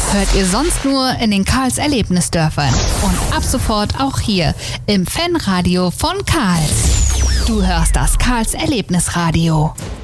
hört ihr sonst nur in den Karls Erlebnisdörfern. Und ab sofort auch hier im Fanradio von Karls. Du hörst das Karls Erlebnisradio.